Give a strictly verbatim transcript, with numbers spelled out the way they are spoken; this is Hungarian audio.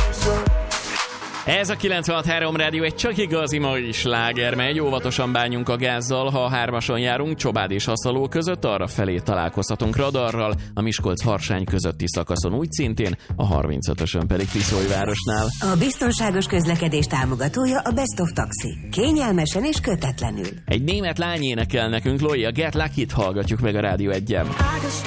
Ez a kilencvenhat három Rádió egy csak igazi mai sláger, mely óvatosan bánjunk a gázzal, ha a hármason járunk Csobád és Haszaló között, arra felé találkozhatunk radarral, a Miskolc-Harsány közötti szakaszon úgy szintén, a harmincötösön pedig Tiszólyvárosnál. A biztonságos közlekedés támogatója a Best of Taxi. Kényelmesen és kötetlenül. Egy német lány énekel nekünk, Loi, a Get Lucky-t hallgatjuk meg a Rádió egyen.